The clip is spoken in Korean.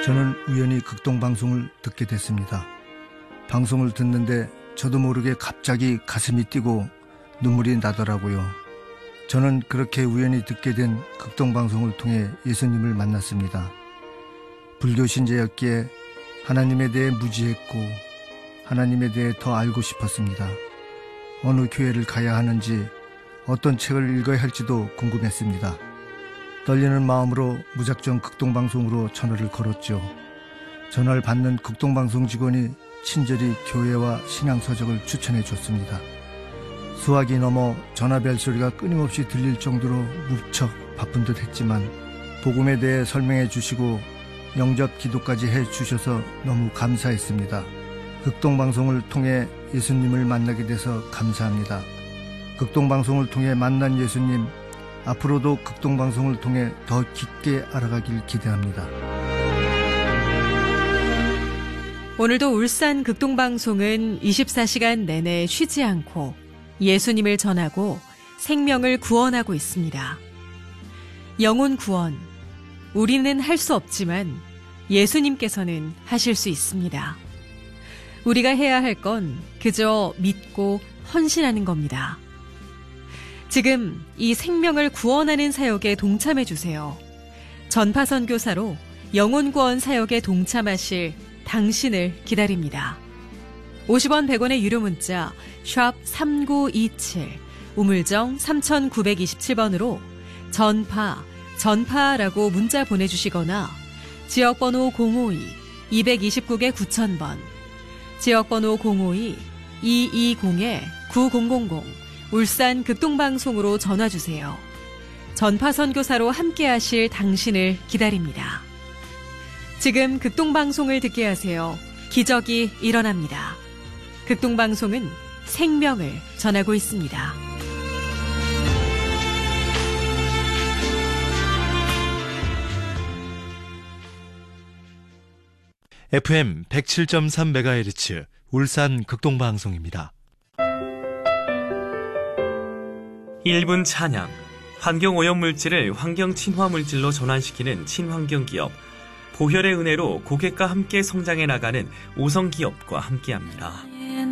저는 우연히 극동방송을 듣게 됐습니다. 방송을 듣는데 저도 모르게 갑자기 가슴이 뛰고 눈물이 나더라고요. 저는 그렇게 우연히 듣게 된 극동방송을 통해 예수님을 만났습니다. 불교 신자였기에 하나님에 대해 무지했고 하나님에 대해 더 알고 싶었습니다. 어느 교회를 가야 하는지 어떤 책을 읽어야 할지도 궁금했습니다. 떨리는 마음으로 무작정 극동방송으로 전화를 걸었죠. 전화를 받는 극동방송 직원이 친절히 교회와 신앙서적을 추천해 줬습니다. 수화기 넘어 전화벨 소리가 끊임없이 들릴 정도로 무척 바쁜 듯 했지만 복음에 대해 설명해 주시고 영접 기도까지 해 주셔서 너무 감사했습니다. 극동방송을 통해 예수님을 만나게 돼서 감사합니다. 극동방송을 통해 만난 예수님, 앞으로도 극동방송을 통해 더 깊게 알아가길 기대합니다. 오늘도 울산 극동방송은 24시간 내내 쉬지 않고 예수님을 전하고 생명을 구원하고 있습니다. 영혼 구원, 우리는 할 수 없지만 예수님께서는 하실 수 있습니다. 우리가 해야 할 건 그저 믿고 헌신하는 겁니다. 지금 이 생명을 구원하는 사역에 동참해 주세요. 전파 선교사로 영혼 구원 사역에 동참하실 당신을 기다립니다. 50원 100원의 유료 문자 샵 3927 우물정 3927번으로 전파라고 문자 보내주시거나 지역번호 052-229개 9000번 지역번호 052-220-9000 울산 극동방송으로 전화주세요. 전파선교사로 함께하실 당신을 기다립니다. 지금 극동방송을 듣게 하세요. 기적이 일어납니다. 극동방송은 생명을 전하고 있습니다. FM 107.3MHz 울산 극동방송입니다. 1분 찬양, 환경오염물질을 환경친화물질로 전환시키는 친환경기업 보혈의 은혜로 고객과 함께 성장해 나가는 오성기업과 함께합니다.